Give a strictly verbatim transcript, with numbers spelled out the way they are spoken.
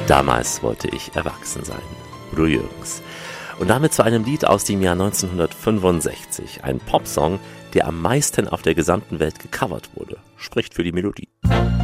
Damals wollte ich erwachsen sein. Udo Jürgens. Und damit zu einem Lied aus dem Jahr neunzehnhundertfünfundsechzig. Ein Popsong, der am meisten auf der gesamten Welt gecovert wurde. Spricht für die Melodie.